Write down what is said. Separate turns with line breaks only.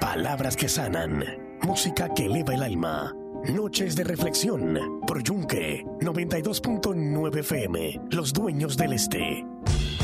Palabras que sanan, música que eleva el alma. Noches de reflexión por Yunque 92.9 FM, los dueños del este.